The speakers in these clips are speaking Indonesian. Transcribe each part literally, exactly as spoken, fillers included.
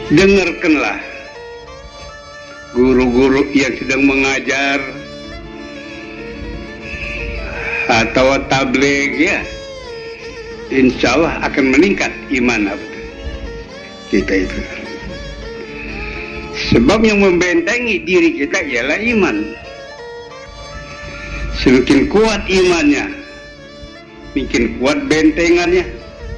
dengarkanlah guru-guru yang sedang mengajar atau tabligh ya, insya Allah akan meningkat iman kita itu. Sebab yang membentengi diri kita ialah iman. Semakin kuat imannya, makin kuat bentengannya.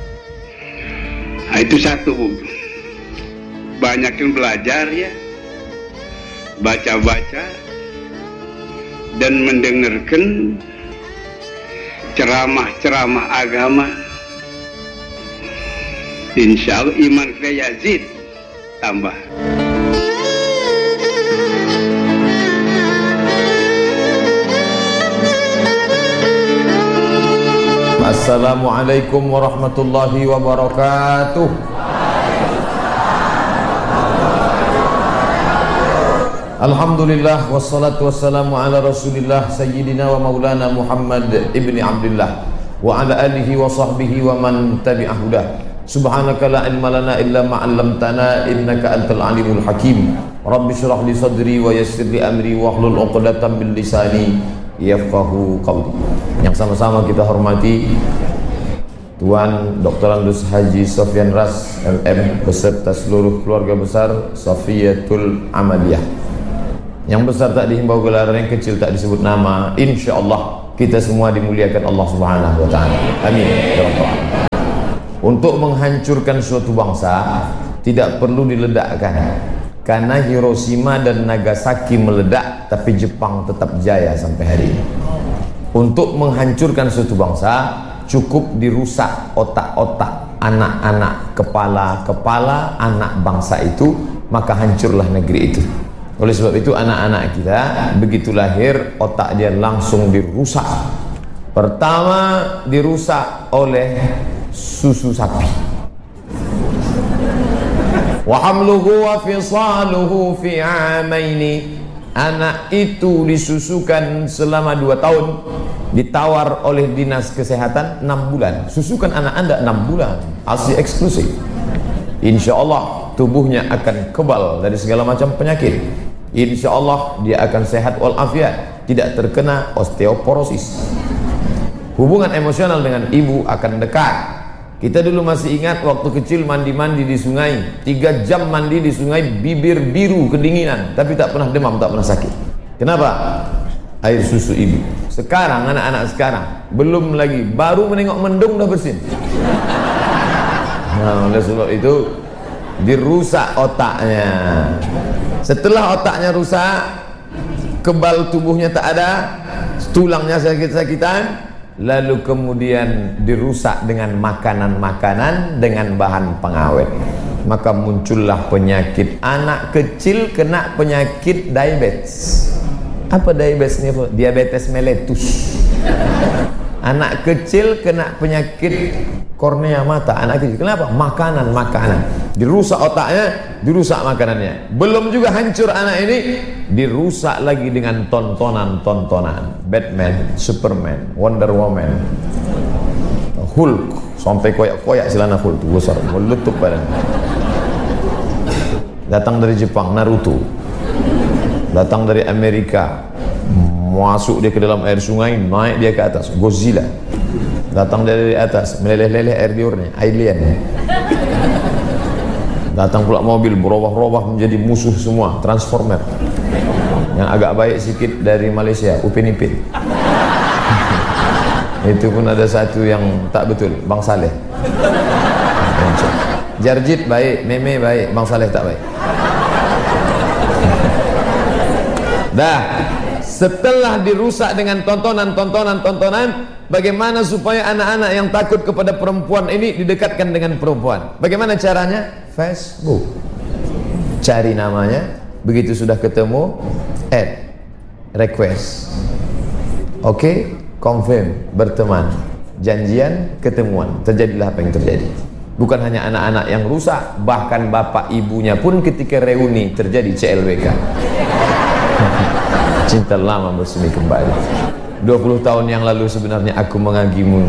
Nah, itu satu. Banyakin belajar ya, baca-baca dan mendengarkan ceramah-ceramah agama. Insya Allah iman kita yazid, tambah. Assalamualaikum warahmatullahi wabarakatuh. Alhamdulillah wassalatu wassalamu ala rasulillah sayyidina wa maulana Muhammad ibni Abdullah wa ala alihi wa sahbihi wa man tabi'ahudah. Subhanaka la ilma lana illa ma 'allamtana innaka antal alimul hakim. Rabbi shrah li sadri wa yassir li amri wa hlul 'uqdatam min lisani yafqahu qawli. Yang sama-sama kita hormati Tuan Doktor Andus Haji Sofyan Ras M M beserta seluruh keluarga besar Safiyatul Amaliyah. Yang besar tak dihimbau gelar, yang kecil tak disebut nama. Insya Allah kita semua dimuliakan Allah Subhanahu wa Ta'ala. Amin. Untuk menghancurkan suatu bangsa tidak perlu diledakkan, karena Hiroshima dan Nagasaki meledak tapi Jepang tetap jaya sampai hari ini. Untuk menghancurkan suatu bangsa cukup dirusak otak-otak anak-anak, kepala-kepala anak bangsa itu, maka hancurlah negeri itu. Oleh sebab itu anak-anak kita begitu lahir otak dia langsung dirusak. Pertama dirusak oleh susu sapi. Wa hamluhu wa fisaluhu fi amaini. Anak itu disusukan selama dua tahun, ditawar oleh dinas kesehatan enam bulan. Susukan anak anda enam bulan, asli eksklusif. Insya Allah tubuhnya akan kebal dari segala macam penyakit. Insya Allah dia akan sehat walafiat, tidak terkena osteoporosis. Hubungan emosional dengan ibu akan dekat. Kita dulu masih ingat waktu kecil mandi-mandi di sungai, tiga jam mandi di sungai, bibir biru kedinginan, tapi tak pernah demam, tak pernah sakit. Kenapa? Air susu ibu. Sekarang anak-anak sekarang belum lagi, baru menengok mendung dah bersin. Nah, oleh sebab itu dirusak otaknya. Setelah otaknya rusak, kebal tubuhnya tak ada, tulangnya sakit-sakitan, lalu kemudian dirusak dengan makanan-makanan dengan bahan pengawet, maka muncullah penyakit. Anak kecil kena penyakit diabetes. Apa diabetes ini? Diabetes mellitus. Anak kecil kena penyakit kornea mata. Anak kecil. Kenapa? Makanan-makanan. Dirusak otaknya, dirusak makanannya. Belum juga hancur anak ini, dirusak lagi dengan tontonan-tontonan. Batman, Superman, Wonder Woman, Hulk, sampai koyak-koyak celana Hulk itu besar, meletup badan. Datang dari Jepang, Naruto. Datang dari Amerika, masuk dia ke dalam air sungai, naik dia ke atas, Godzilla. Datang dari atas, meleleh-leleh air liurnya, Alien. Datang pula mobil, berubah-ubah menjadi musuh semua, Transformer. Yang agak baik sikit dari Malaysia, Upin Ipin. Itu pun ada satu yang tak betul, Bang Saleh. Jarjit baik, Meme baik, Bang Saleh tak baik. Dah, setelah dirusak dengan tontonan-tontonan-tontonan, bagaimana supaya anak-anak yang takut kepada perempuan ini didekatkan dengan perempuan? Bagaimana caranya? Facebook. Cari namanya, begitu sudah ketemu, add, request. Oke, okay, confirm, berteman, janjian, ketemuan. Terjadilah apa yang terjadi. Bukan hanya anak-anak yang rusak, bahkan bapak ibunya pun ketika reuni terjadi C L B K. Cinta lama bersemi kembali. dua puluh tahun yang lalu sebenarnya aku mengagimu.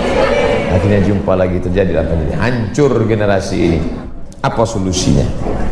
Akhirnya jumpa lagi, terjadi apa ini? Hancur generasi ini. Apa solusinya?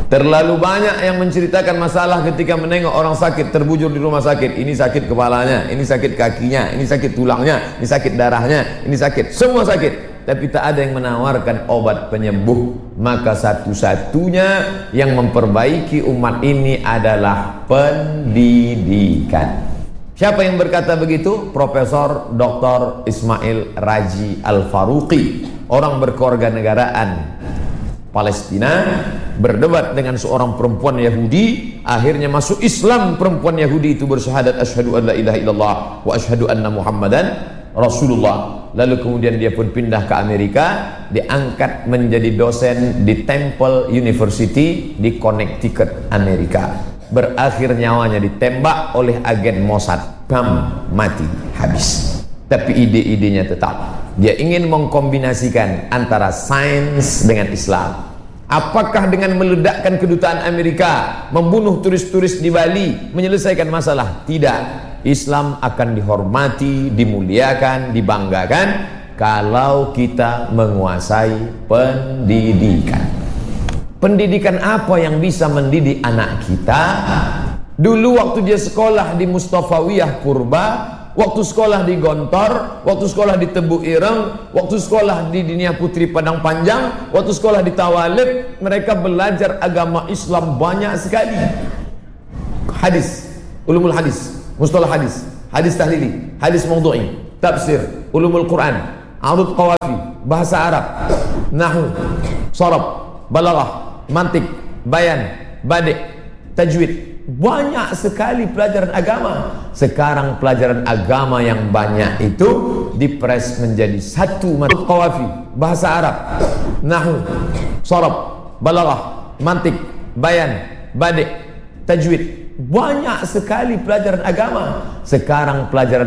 Terlalu banyak yang menceritakan masalah ketika menengok orang sakit terbujur di rumah sakit. Ini sakit kepalanya, ini sakit kakinya, ini sakit tulangnya, ini sakit darahnya, ini sakit, semua sakit. Tapi tak ada yang menawarkan obat penyembuh. Maka satu-satunya yang memperbaiki umat ini adalah pendidikan. Siapa yang berkata begitu? Profesor Doktor Ismail Raji Al-Faruqi, orang berkewarganegaraan Palestina, berdebat dengan seorang perempuan Yahudi. Akhirnya masuk Islam. Perempuan Yahudi itu bersyahadat asyhadu an la ilaha illallah wa asyhadu anna Muhammadan Rasulullah. Lalu kemudian dia pun pindah ke Amerika, diangkat menjadi dosen di Temple University di Connecticut, Amerika. Berakhir nyawanya ditembak oleh agen Mossad. Bam, mati, habis. Tapi ide-idenya tetap. Dia ingin mengkombinasikan antara sains dengan Islam. Apakah dengan meledakkan kedutaan Amerika, membunuh turis-turis di Bali, menyelesaikan masalah? Tidak. Islam akan dihormati, dimuliakan, dibanggakan kalau kita menguasai pendidikan. Pendidikan apa yang bisa mendidik anak kita? Dulu waktu dia sekolah di Mustafawiyah Purba, waktu sekolah di Gontor, waktu sekolah di Tebu Ireng, waktu sekolah di Dinia Putri Padang Panjang, waktu sekolah di Tawalib, mereka belajar agama Islam banyak sekali. Hadis, ulumul hadis, mustalah hadis, hadis tahlili, hadis maudhu'i, tafsir, ulumul Quran, arud qawafi, bahasa Arab, nahwu, sharaf, balaghah, mantik, bayan, badi', tajwid. Banyak sekali pelajaran agama. Sekarang pelajaran agama yang banyak itu dipres menjadi satu mata qawafi, bahasa Arab, nahwu, sharaf, balaghah, mantik, bayan, badi', tajwid. Banyak sekali pelajaran agama. Sekarang pelajaran